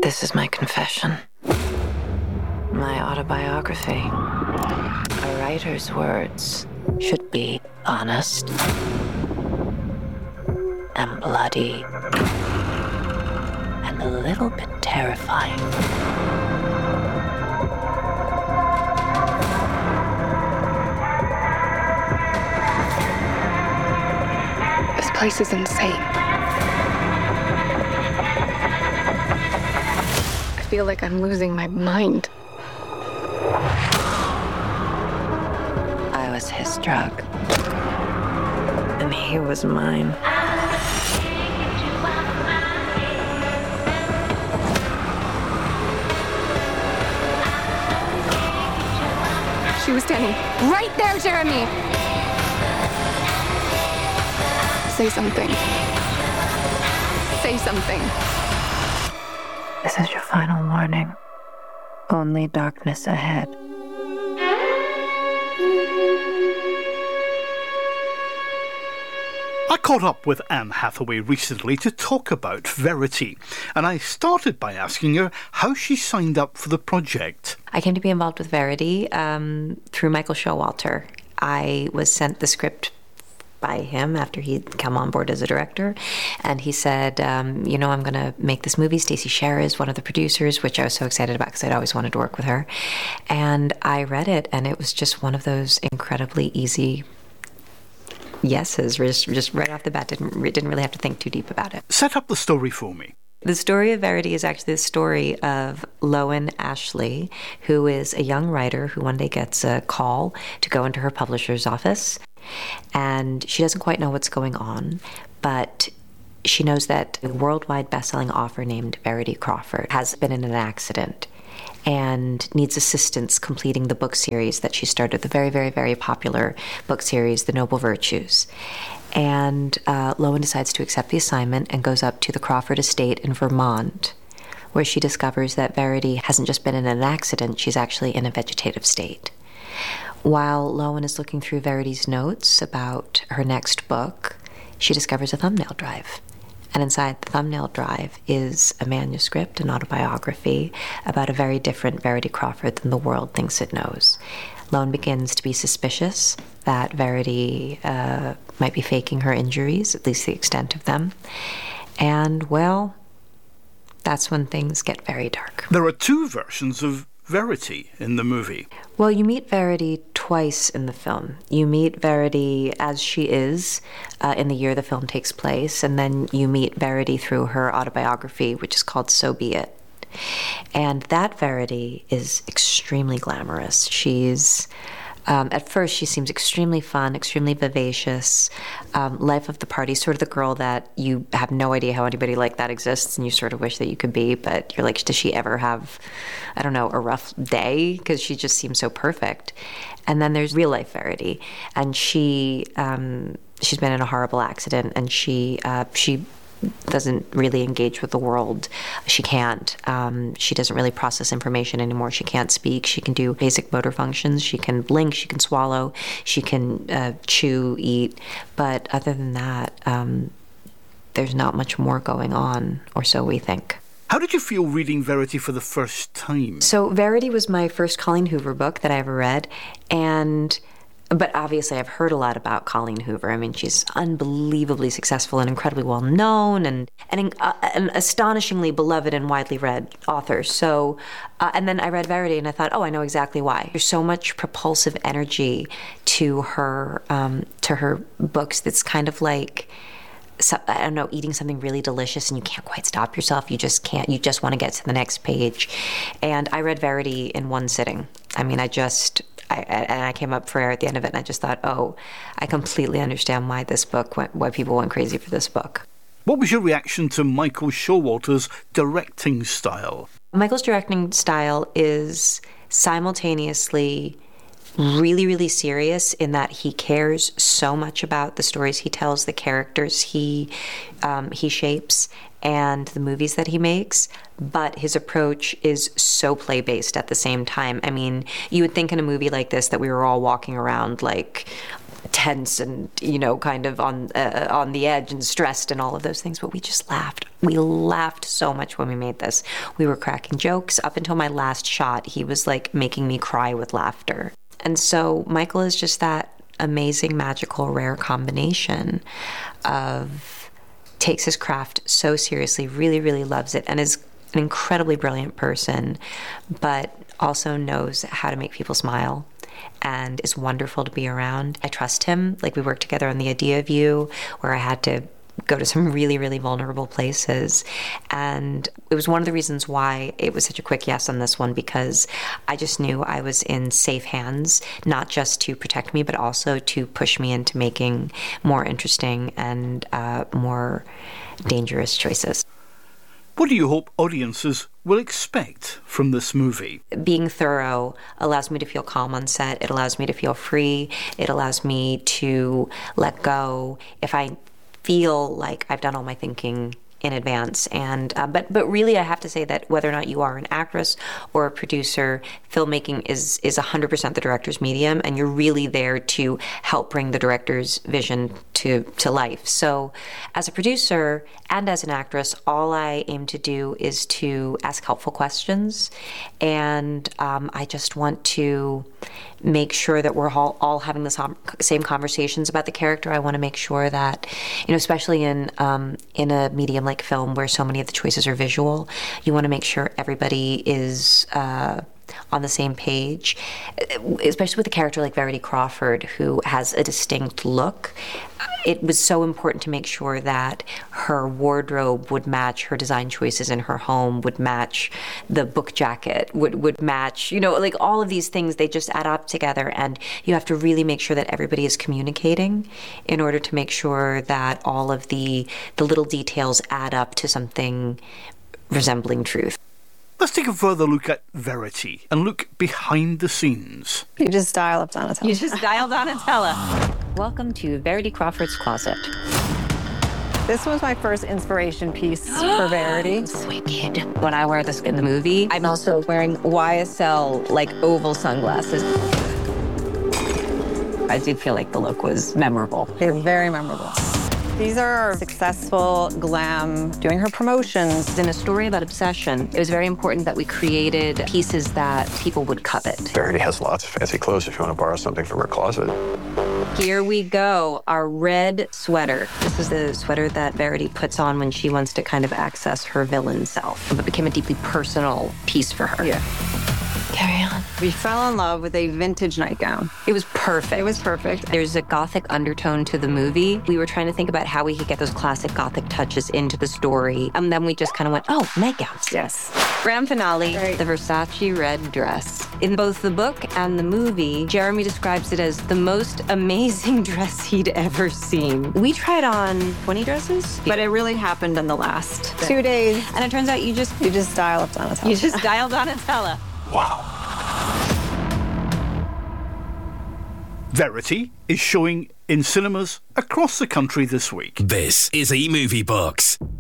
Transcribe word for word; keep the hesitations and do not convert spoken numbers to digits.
This is my confession. My autobiography. A writer's words should be honest and bloody and a little bit terrifying. This place is insane. I feel like I'm losing my mind. I was his drug, and he was mine. She was standing right there, Jeremy. Say something. Say something. This is your final warning. Only darkness ahead. I caught up with Anne Hathaway recently to talk about Verity, and I started by asking her how she signed up for the project. I came to be involved with Verity um, through Michael Showalter. I was sent the script by him after he'd come on board as a director, and he said, um, you know, I'm going to make this movie. Stacey Sher is one of the producers, which I was so excited about because I'd always wanted to work with her. And I read it, and it was just one of those incredibly easy yeses, just, just right off the bat. Didn't, didn't really have to think too deep about it. Set up the story for me. The story of Verity is actually the story of Loan Ashley, who is a young writer who one day gets a call to go into her publisher's office. And she doesn't quite know what's going on, but she knows that a worldwide best-selling author named Verity Crawford has been in an accident and needs assistance completing the book series that she started, the very, very, very popular book series, The Noble Virtues. And uh, Loan decides to accept the assignment and goes up to the Crawford estate in Vermont, where she discovers that Verity hasn't just been in an accident, she's actually in a vegetative state. While Loan is looking through Verity's notes about her next book, she discovers a thumbnail drive. And inside the thumbnail drive is a manuscript, an autobiography, about a very different Verity Crawford than the world thinks it knows. Loan begins to be suspicious that Verity uh, might be faking her injuries, at least the extent of them. And, well, that's when things get very dark. There are two versions of Verity in the movie. Well, you meet Verity twice in the film. You meet Verity as she is uh, in the year the film takes place, and then you meet Verity through her autobiography, which is called So Be It. And that Verity is extremely glamorous. She's, um, at first, she seems extremely fun, extremely vivacious, um, life of the party, sort of the girl that you have no idea how anybody like that exists, and you sort of wish that you could be, but you're like, does she ever have, I don't know, a rough day? Because she just seems so perfect. And then there's real life Verity, and she, um, she's been in a horrible accident, and she, uh, she, doesn't really engage with the world. She can't. Um, she doesn't really process information anymore. She can't speak. She can do basic motor functions. She can blink. She can swallow. She can uh, chew, eat. But other than that, um, there's not much more going on, or so we think. How did you feel reading Verity for the first time? So Verity was my first Colleen Hoover book that I ever read, and but obviously I've heard a lot about Colleen Hoover. I mean, she's unbelievably successful and incredibly well known, and and uh, an astonishingly beloved and widely read author. So, uh, and then I read Verity and I thought, oh, I know exactly why. There's so much propulsive energy to her um, to her books that's kind of like, so, I don't know, eating something really delicious and you can't quite stop yourself. You just can't. You just want to get to the next page. And I read Verity in one sitting. I mean, I just. I, and I came up for air at the end of it, and I just thought, oh, I completely understand why this book went, why people went crazy for this book. What was your reaction to Michael Showalter's directing style? Michael's directing style is simultaneously really, really serious in that he cares so much about the stories he tells, the characters he um, he shapes, and the movies that he makes, but his approach is so play-based at the same time. I mean, you would think in a movie like this that we were all walking around like tense and, you know, kind of on uh, on the edge and stressed and all of those things. But we just laughed. We laughed so much when we made this. We were cracking jokes. Up until my last shot, he was like making me cry with laughter. And so Michael is just that amazing, magical, rare combination of takes his craft so seriously, really, really loves it, and is an incredibly brilliant person, but also knows how to make people smile and is wonderful to be around. I trust him. Like, we worked together on The Idea of You, where I had to go to some really, really vulnerable places. And it was one of the reasons why it was such a quick yes on this one, because I just knew I was in safe hands, not just to protect me, but also to push me into making more interesting and uh, more dangerous choices. What do you hope audiences will expect from this movie? Being thorough allows me to feel calm on set. It allows me to feel free. It allows me to let go if I feel like I've done all my thinking in advance. And uh, but but really, I have to say that whether or not you are an actress or a producer, filmmaking is is one hundred percent the director's medium, and you're really there to help bring the director's vision to to life. So as a producer and as an actress, all I aim to do is to ask helpful questions, and um, I just want to make sure that we're all, all having the same conversations about the character. I want to make sure that, you know, especially in um, in a medium like film where so many of the choices are visual, you want to make sure everybody is uh, on the same page, especially with a character like Verity Crawford, who has a distinct look. It was so important to make sure that her wardrobe would match her design choices in her home, would match the book jacket, would, would match, you know, like all of these things, they just add up together. And you have to really make sure that everybody is communicating in order to make sure that all of the, the little details add up to something resembling truth. Let's take a further look at Verity and look behind the scenes. You just dial up Donatella. You just dial Donatella. Welcome to Verity Crawford's closet. This was my first inspiration piece for Verity. Wicked. When I wear this in the movie, I'm also wearing Y S L, like, oval sunglasses. I did feel like the look was memorable. They're very memorable. These are successful glam, doing her promotions. In a story about obsession, it was very important that we created pieces that people would covet. Verity has lots of fancy clothes if you want to borrow something from her closet. Here we go, our red sweater. This is the sweater that Verity puts on when she wants to kind of access her villain self. It became a deeply personal piece for her. Yeah. Carry on. We fell in love with a vintage nightgown. It was perfect. It was perfect. There's a gothic undertone to the movie. We were trying to think about how we could get those classic gothic touches into the story. And then we just kind of went, oh, nightgowns. Yes. Grand finale, Right. the Versace red dress. In both the book and the movie, Jeremy describes it as the most amazing dress he'd ever seen. We tried on twenty dresses, But it really happened in the last two days. and it turns out you just You just dial up Donatella. you just dialed Donatella. Wow. Verity is showing in cinemas across the country this week. This is eMovie Box.